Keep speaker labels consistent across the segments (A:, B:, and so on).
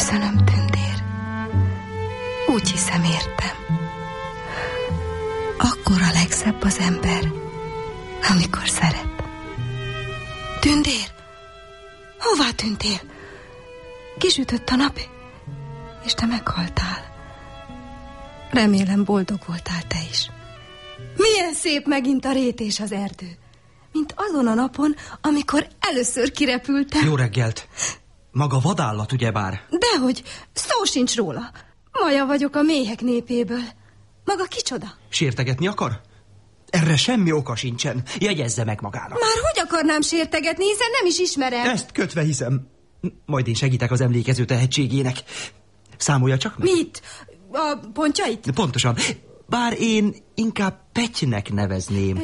A: Köszönöm, Tündér. Úgy hiszem, értem. Akkor a legszebb az ember, amikor szeret. Tündér! Hová tűntél? Kisütött a nap, és te meghaltál. Remélem, boldog voltál te is. Milyen szép megint a rét és az erdő. Mint azon a napon, amikor először kirepültem.
B: Jó reggelt! Maga vadállat, ugyebár?
A: Dehogy, szó sincs róla. Maja vagyok a méhek népéből. Maga kicsoda?
B: Sértegetni akar? Erre semmi oka sincsen. Jegyezze meg magának.
A: Már hogy akarnám sértegetni, hiszen nem is ismerem.
B: Ezt kötve hiszem. Majd én segítek az emlékező tehetségének. Számolja csak meg.
A: Mit? A pontjait?
B: Pontosan. Bár én inkább Pettynek nevezném.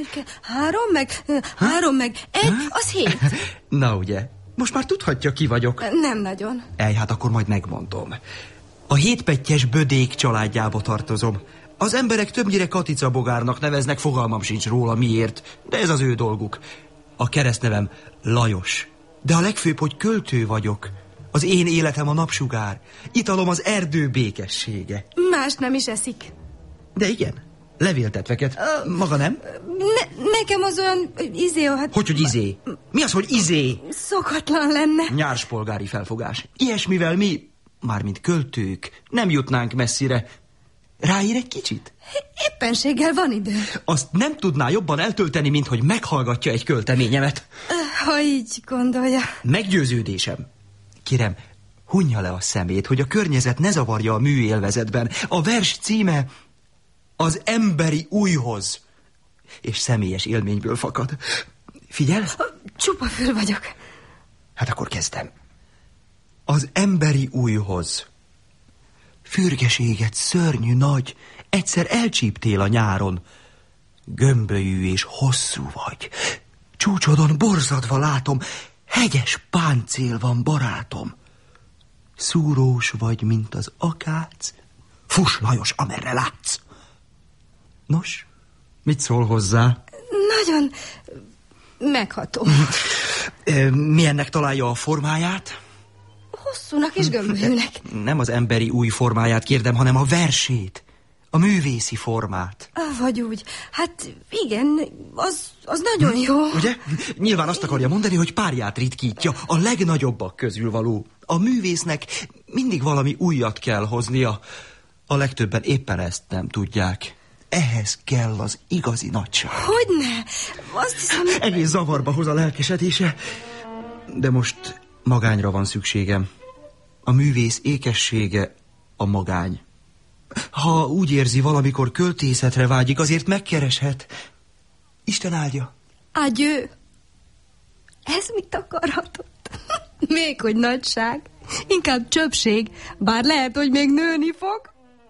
A: 3 meg 1, az 7.
B: Na ugye, most már tudhatja, ki vagyok.
A: Nem nagyon.
B: Hát akkor majd megmondom. A 7 pettyes Bödék családjába tartozom. Az emberek többnyire Katica Bogárnak neveznek, fogalmam sincs róla miért, de ez az ő dolguk. A keresztnevem Lajos, de a legfőbb, hogy költő vagyok. Az én életem a napsugár, italom az erdő békessége.
A: Más nem is eszik.
B: De igen, levéltetveket. Maga nem?
A: Nekem az olyan hát...
B: Hogy izé? Mi az, hogy izé?
A: Szokatlan lenne.
B: Nyárspolgári felfogás. Ilyesmivel mi, mármint költők, nem jutnánk messzire. Ráír egy kicsit?
A: Éppenséggel van idő.
B: Azt nem tudná jobban eltölteni, mint hogy meghallgatja egy költeményemet.
A: Ha így gondolja.
B: Meggyőződésem. Kérem, hunja le a szemét, hogy a környezet ne zavarja a műélvezetben. A vers címe Az emberi újhoz. És személyes élményből fakad. Figyel?
A: Csupa fül vagyok.
B: Hát akkor kezdem. Az emberi újhoz. Fürgeséget szörnyű nagy, egyszer elcsíptél a nyáron. Gömbölyű és hosszú vagy. Csúcsodon borzadva látom, hegyes páncél van, barátom. Szúrós vagy, mint az akác. Fuss, Lajos, amerre látsz. Nos, mit szól hozzá?
A: Nagyon megható.
B: Milyennek találja a formáját?
A: Hosszúnak és gömbölyűnek.
B: Nem az emberi új formáját kérdem, hanem a versét, a művészi formát.
A: Vagy úgy. Hát igen, az nagyon jó.
B: Ugye? Nyilván azt akarja mondani, hogy párját ritkítja, a legnagyobbak közül való. A művésznek mindig valami újat kell hoznia. A legtöbben éppen ezt nem tudják. Ehhez kell az igazi nagyság.
A: Hogyne? Azt hiszem...
B: Egész zavarba hoz a lelkesedése. De most magányra van szükségem. A művész ékessége a magány. Ha úgy érzi, valamikor költészetre vágyik, azért megkereshet. Isten áldja.
A: Adjő. Ez mit akarhatott? Még hogy nagyság. Inkább csöpség, bár lehet, hogy még nőni fog.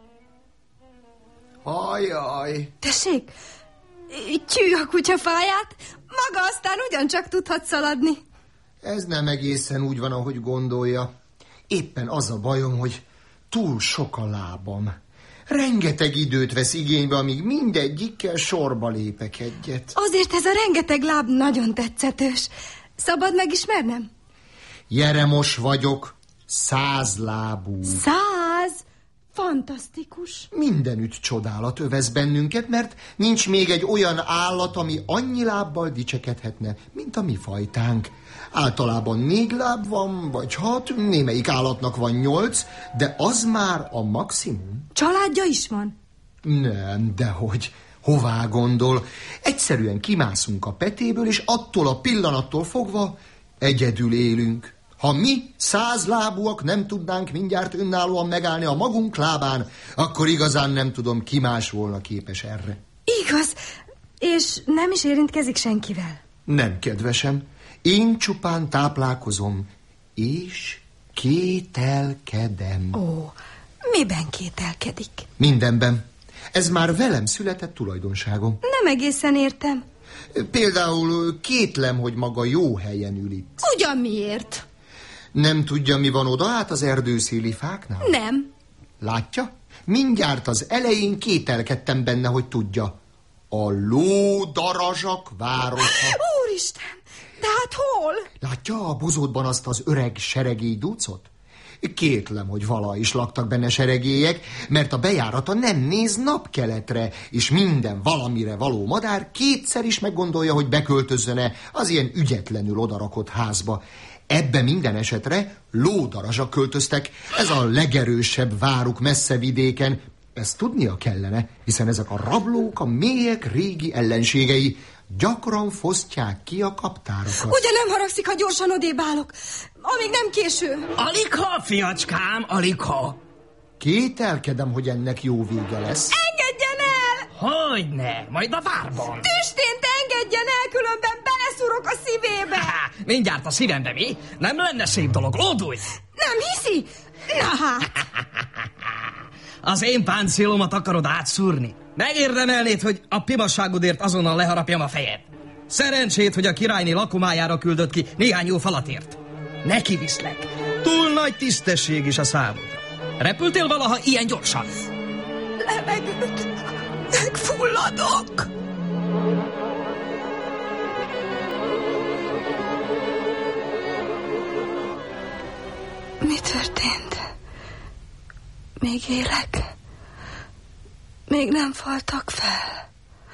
C: Ajaj.
A: Tessék, tyű a kutyafáját, maga aztán ugyancsak tudhat szaladni.
C: Ez nem egészen úgy van, ahogy gondolja. Éppen az a bajom, hogy túl sok a lábam. Rengeteg időt vesz igénybe, amíg mindegyikkel sorba lépek egyet.
A: Azért ez a rengeteg láb nagyon tetszetős. Szabad megismernem?
C: Jeremos vagyok, 100 lábú.
A: 100? Fantasztikus.
C: Mindenütt csodálat övez bennünket, mert nincs még egy olyan állat, ami annyi lábbal dicsekedhetne, mint a mi fajtánk. Általában 4 láb van, vagy 6, némelyik állatnak van 8, de az már a maximum.
A: Családja is van?
C: Nem, dehogy. Hová gondol? Egyszerűen kimászunk a petéből, és attól a pillanattól fogva egyedül élünk. Ha mi 100 lábúak nem tudnánk mindjárt önállóan megállni a magunk lábán, akkor igazán nem tudom, ki más volna képes erre.
A: Igaz, és nem is érintkezik senkivel?
C: Nem, kedvesem. Én csupán táplálkozom, és kételkedem.
A: Ó, miben kételkedik?
C: Mindenben. Ez már velem született tulajdonságom.
A: Nem egészen értem.
C: Például kétlem, hogy maga jó helyen ül itt.
A: Ugyan miért?
C: Nem tudja, mi van oda át az erdőszéli fáknál?
A: Nem.
C: Látja? Mindjárt az elején kételkedtem benne, hogy tudja. A lódarazsak városa.
A: Úristen, tehát hol?
C: Látja a bozótban azt az öreg seregély dúcot? Kétlem, hogy vala is laktak benne seregélyek, mert a bejárata nem néz napkeletre, és minden valamire való madár kétszer is meggondolja, hogy beköltözzön-e az ilyen ügyetlenül odarakott házba. Ebbe minden esetre lódarazsak költöztek, ez a legerősebb váruk messze vidéken. Ezt tudnia kellene, hiszen ezek a rablók a mélyek régi ellenségei, gyakran fosztják ki a kaptárokat.
A: Ugye nem haragszik, ha gyorsan odébb állok? Amíg nem késő.
D: Aligha, fiacskám, aligha.
C: Kételkedem, hogy ennek jó vége lesz.
A: Engedjen el!
D: Hogyne, majd a várban.
A: Tüstént engedjen el, különben beleszúrok a szívébe.
D: Mindjárt a szívembe, mi? Nem lenne szép dolog, lódulj!
A: Nem hiszi? Na hát.
D: Az én páncélomat akarod átszúrni? Megérdemelnéd, hogy a pimasságodért azonnal leharapjam a fejed. Szerencsét, hogy a királyné lakomájára küldött ki néhány jó falatért. Neki viszlek. Túl nagy tisztesség is a számodra. Repültél valaha ilyen gyorsan?
A: Levegőt. Megfulladok. Mi történt? Még élek? Még nem faltak fel?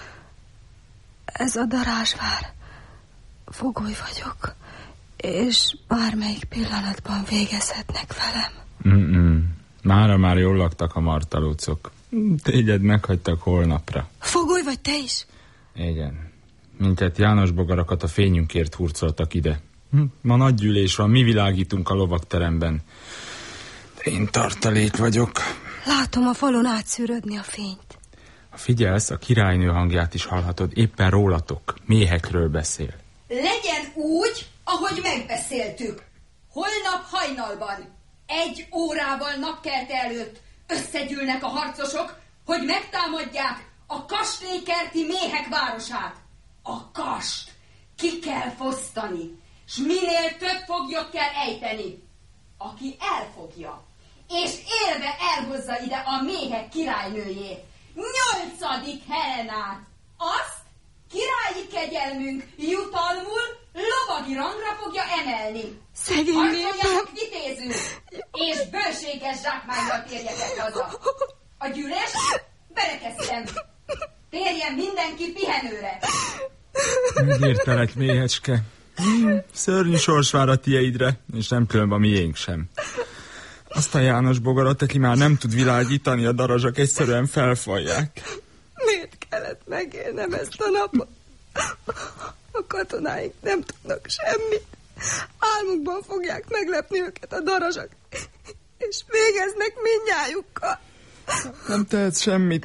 A: Ez a darázsvár. Fogoly vagyok, és bármelyik pillanatban végezhetnek velem.
E: Mára már jól laktak a martalócok. Téged meghagytak holnapra.
A: Fogoly vagy te is?
E: Igen. Minket János bogarakat a fényünkért hurcoltak ide. Ma nagy gyűlés van, mi világítunk a lovagteremben. De én tartalék vagyok.
A: Látom a falon átszűrődni a fényt.
E: Ha figyelsz, a királynő hangját is hallhatod, éppen rólatok, méhekről beszél.
F: Legyen úgy, ahogy megbeszéltük. Holnap hajnalban, 1 órával napkelte előtt összegyűlnek a harcosok, hogy megtámadják a kastélykerti méhek városát. A kast ki kell fosztani, s minél több foglyot kell ejteni. Aki elfogja, és élve elhozza ide a méhek királynőjét, 8. Helenát, azt királyi kegyelmünk jutalmul lovagi rangra fogja emelni.
A: Szegény
F: harcoljanak vitézünk, és bőséges zsákmánnyal térjetek haza. A gyűlés berekeztem. Térjen mindenki pihenőre.
E: Megértelek, méhecske. Szörnyű sors vár a tieidre, és nem különb a miénk sem. Azt a János bogarat, aki már nem tud világítani, a darazsak egyszerűen felfalják.
A: Miért kellett megélnem ezt a napot? A katonáink nem tudnak semmit. Álmukban fogják meglepni őket a darazsak, és végeznek mindnyájukkal.
E: Nem tehetsz semmit.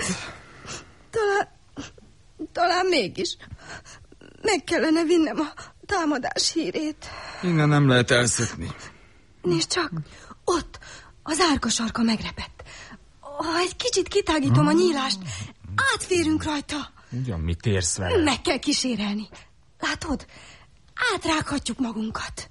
A: Talán mégis. Meg kellene vinnem a támadás hírét.
E: Innen nem lehet elszökni.
A: Nézd csak, ott az árkasarka megrepett. Ha egy kicsit kitágítom a nyílást, átférünk rajta.
E: Ugyan mit érsz vele?
A: Meg kell kísérelni. Látod? Átrághatjuk magunkat.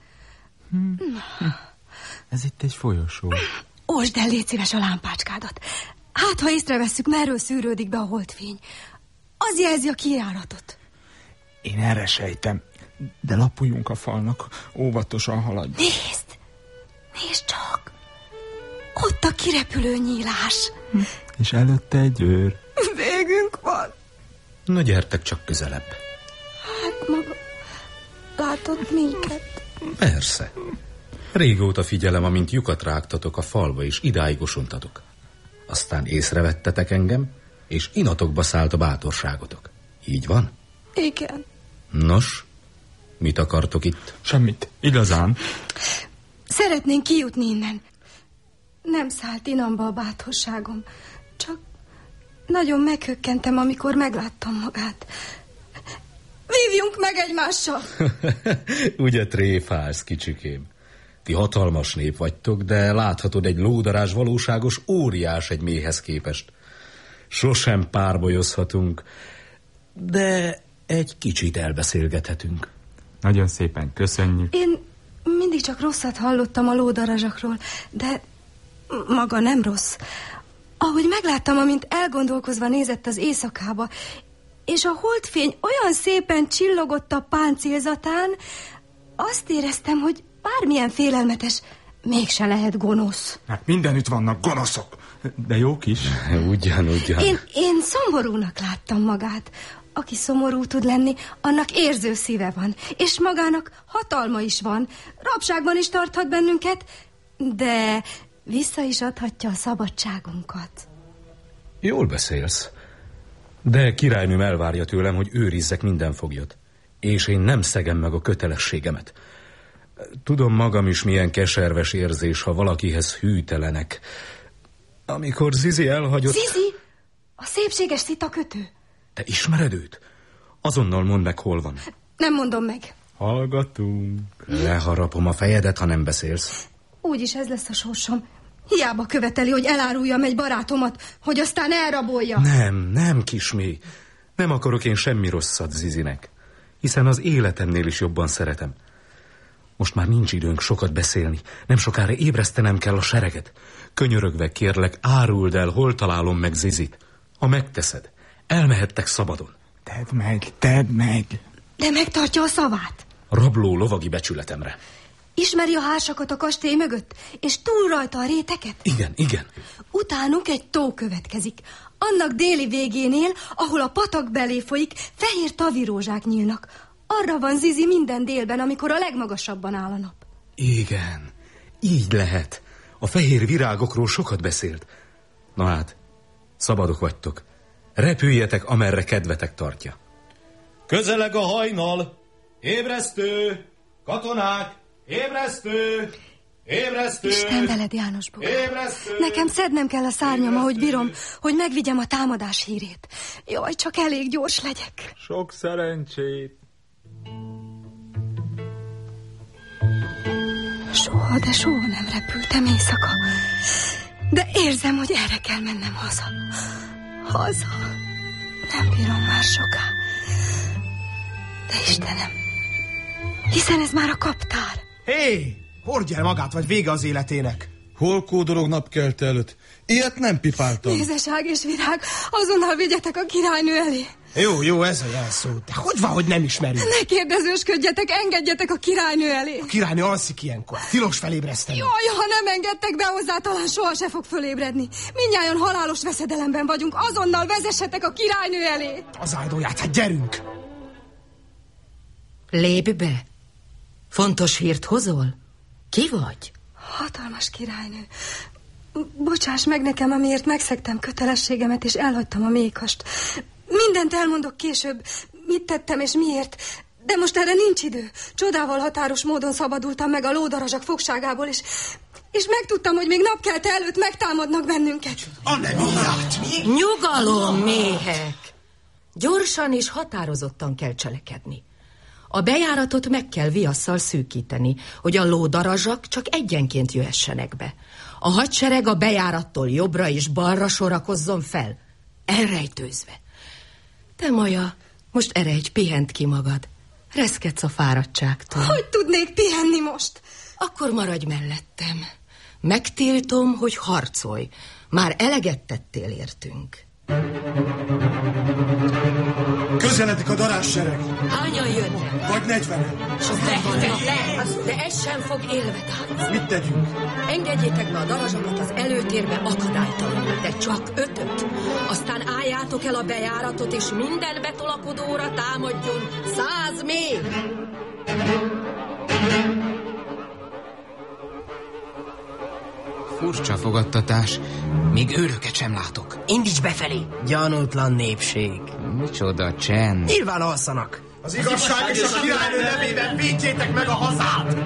E: Ez itt egy folyosó.
A: Osd el, légy szíves, a lámpácskádat. Hát, ha észrevesszük, merről szűrődik be a holdfény. Az jelzi a kijáratot.
E: Én erre sejtem. De lapuljunk a falnak, óvatosan haladj.
A: Nézd csak. Ott a kirepülő nyílás.
E: És előtte egy őr.
A: Végünk van.
B: Na gyertek csak közelebb.
A: Hát maga látott minket?
B: Persze. Régóta figyelem, amint lyukat rágtatok a falba, és idáig osontatok. Aztán észrevettetek engem, és inatokba szállt a bátorságotok. Így van?
A: Igen.
B: Nos, mit akartok itt?
E: Semmit, igazán.
A: Szeretnénk kijutni innen. Nem szállt inamba a bátorságom. Csak nagyon meghökkentem, amikor megláttam magát. Vívjunk meg egymással!
B: Ugye tréfálsz, kicsikém? Ti hatalmas nép vagytok, de láthatod, egy lódarázs valóságos óriás egy méhhez képest. Sosem párbajozhatunk, de egy kicsit elbeszélgethetünk.
E: Nagyon szépen köszönjük.
A: Én mindig csak rosszat hallottam a lódarazsakról, de maga nem rossz. Ahogy megláttam, amint elgondolkozva nézett az éjszakába, és a holdfény olyan szépen csillogott a páncélzatán, azt éreztem, hogy bármilyen félelmetes, mégse lehet gonosz.
E: Hát mindenütt vannak gonoszok, de jók is.
G: Ugyan.
A: Én szomorúnak láttam magát. Aki szomorú tud lenni, annak érző szíve van, és magának hatalma is van. Rabságban is tarthat bennünket, de vissza is adhatja a szabadságunkat.
G: Jól beszélsz, de királynőm elvárja tőlem, hogy őrizzek minden foglyot, és én nem szegem meg a kötelességemet. Tudom magam is, milyen keserves érzés, ha valakihez hűtelenek. Amikor Zizi elhagyott...
A: Zizi? A szépséges szitakötő?
G: Te ismered őt? Azonnal mondd meg, hol van.
A: Nem mondom meg.
E: Hallgatunk.
G: Leharapom a fejedet, ha nem beszélsz.
A: Úgyis ez lesz a sorsom. Hiába követeli, hogy eláruljam egy barátomat, hogy aztán elrabolja.
G: Nem, kismély. Nem akarok én semmi rosszat Zizinek, hiszen az életemnél is jobban szeretem. Most már nincs időnk sokat beszélni. Nem sokára ébresztenem kell a sereget. Könyörögve kérlek, áruld el, hol találom meg Zizit. Ha megteszed, elmehettek szabadon.
E: Tedd meg.
A: De megtartja a szavát.
G: Rabló lovagi becsületemre.
A: Ismeri a hársakat a kastély mögött, és túl rajta a réteket?
G: Igen.
A: Utánuk egy tó következik. Annak déli végénél, ahol a patak belé folyik, fehér tavirózsák nyílnak. Arra van Zizi minden délben, amikor a legmagasabban áll a nap.
G: Igen, így lehet. A fehér virágokról sokat beszélt. Na hát, szabadok vagytok. Repüljetek, amerre kedvetek tartja.
H: Közeleg a hajnal! Ébresztő! Katonák! Ébresztő! Ébresztő!
A: Isten veled, János bogár.
H: Ébresztő!
A: Nekem szednem kell a szárnyam, ahogy bírom, hogy megvigyem a támadás hírét. Jaj, csak elég gyors legyek.
E: Sok szerencsét.
A: Soha, de soha nem repültem éjszaka. De érzem, hogy erre kell mennem haza. Haza. Nem bírom már soká. De Istenem, hiszen ez már a kaptár.
I: Hé, hordj el magát, vagy vége az életének.
H: Hol kódolog napkelte előtt? Ilyet nem pipáltam.
A: Mézeság és virág, azonnal vigyetek a királynő elé.
I: Jó, ez a jelszó. De hogy van, hogy nem ismerjük?
A: Ne kérdezősködjetek, engedjetek a királynő elé.
I: A királynő alszik ilyenkor. Tilos felébreszteni.
A: Jaj, ha nem engedtek be hozzá, talán soha se fog fölébredni. Mindnyájan halálos veszedelemben vagyunk, azonnal vezessetek a királynő elé.
I: Az áldóját, hát gyerünk!
J: Lépj be! Fontos hírt hozol? Ki vagy?
A: Hatalmas királynő. Bocsáss meg nekem, amiért megszegtem kötelességemet, és elhagytam a méhkast. Mindent elmondok később, mit tettem és miért, de most erre nincs idő. Csodával határos módon szabadultam meg a lódarazsak fogságából, és megtudtam, hogy még napkelte előtt megtámadnak bennünket.
J: Nyugalom, méhek! Gyorsan és határozottan kell cselekedni. A bejáratot meg kell viasszal szűkíteni, hogy a lódarazsak csak egyenként jöhessenek be. A hadsereg a bejárattól jobbra és balra sorakozzon fel, elrejtőzve. Te, Maja, most eredj, pihent ki magad. Reszkedsz a fáradtságtól.
A: Hogy tudnék pihenni most?
J: Akkor maradj mellettem. Megtiltom, hogy harcolj. Már eleget tettél értünk.
H: Közeledik a darázssereg.
J: Hányan jönnek?
H: Vagy 40.
J: De ez sem fog élve távozni.
H: Mit tegyünk?
J: Engedjétek be a darazsakat az előtérbe akadálytalanul, de csak 5-öt. Aztán álljátok el a bejáratot, és minden betolakodóra támadjon 100 méh.
K: Furcsa fogadtatás, még őröket sem látok.
I: Indíts befelé! Gyanútlan népség.
K: Micsoda csend.
I: Nyilván alszanak.
H: Az igazság és a királynő nevében védjétek meg a hazát!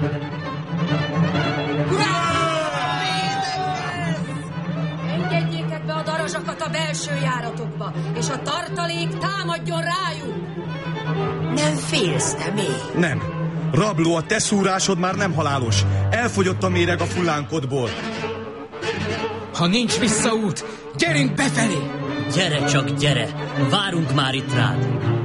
J: Engedjétek be a darazsakat a belső járatokba, és a tartalék támadjon rájuk.
I: Nem félsz, te még?
H: Nem. Rabló, a te szúrásod már nem halálos. Elfogyott a méreg a fullánkodból.
K: Ha nincs visszaút, gyerünk befelé!
L: Gyere csak, gyere! Várunk már itt rád!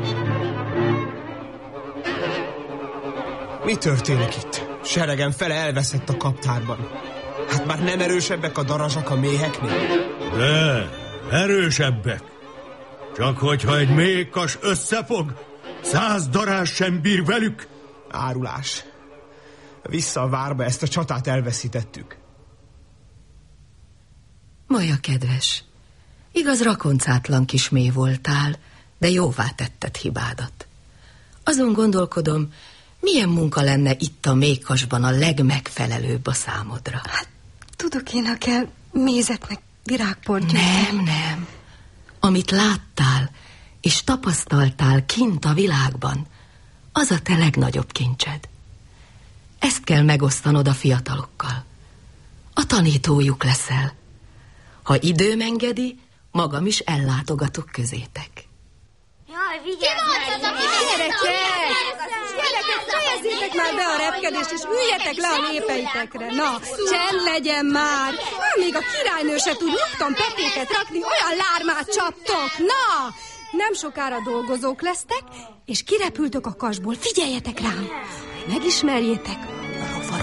I: Mi történik itt? Seregem fele elveszett a kaptárban. Hát már nem erősebbek a darazsak a méheknél?
M: De, erősebbek. Csak hogyha egy méhkas összefog, 100 darázs sem bír velük.
I: Árulás. Vissza a várba, ezt a csatát elveszítettük.
J: Maja kedves, igaz rakoncátlan kis méh voltál, de jóvá tetted hibádat. Azon gondolkodom, milyen munka lenne itt a méhkasban a legmegfelelőbb a számodra.
A: Hát, tudok én, ha kell mézet meg virágport gyűjteni.
J: Nem. Amit láttál és tapasztaltál kint a világban, az a te legnagyobb kincsed. Ezt kell megosztanod a fiatalokkal. A tanítójuk leszel. Ha időm engedi, magam is ellátogatok közétek.
N: Jaj, vigyázz meg!
A: Gyerekek, fejezzétek már be a repkedést, és üljetek le a népeitekre. Na, csend legyen már! Még a királynő se tud nyugton petéket rakni, olyan lármát csaptok! Na! Nem sokára dolgozók lesztek, és kirepültök a kasból. Figyeljetek rám! Megismerjétek